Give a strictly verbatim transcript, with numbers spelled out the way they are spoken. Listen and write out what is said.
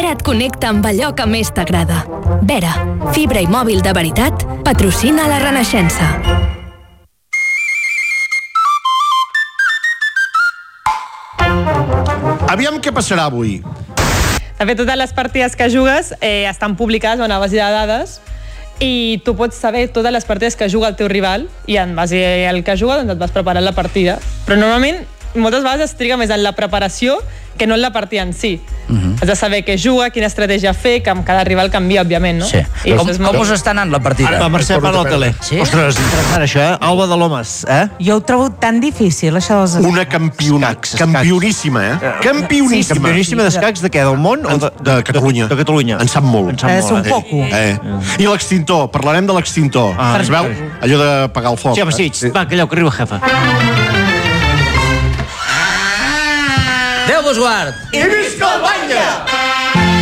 Vera et connecta amb allò que més t'agrada. Vera, fibra i mòbil de veritat, patrocina la Renaixença. Aviam què passarà avui. De fet, totes les partides que jugues eh, estan publicades a una base de dades i tu pots saber totes les partides que juga el teu rival i en base al que juga doncs et vas preparant la partida. Però normalment moltes vegades es triga més en la preparació que no en la partida en si. Uh-huh. Has de saber què juga, quina estratègia fer, que amb cada rival canvia, òbviament, no? Sí. I Com, és com us està anant la partida? Ara, Mercè, parla a la tele. Sí? Ostres, interessant això, eh? Alba de Lomas, eh? Jo ho trobo tan difícil, això dels... Una campionat, campioníssima, eh? Campioníssima. Campioníssima d'escacs de què? Del món? O de, de Catalunya. De, de Catalunya. En sap molt. En sap És molt, un coco. Eh. I l'extintor, parlarem de l'extintor. Ah, es veu? Allò de pagar el foc. Sí, home, sí, va, calleu, que arriba el jefe. Déu vos guard! I visca el Batlle!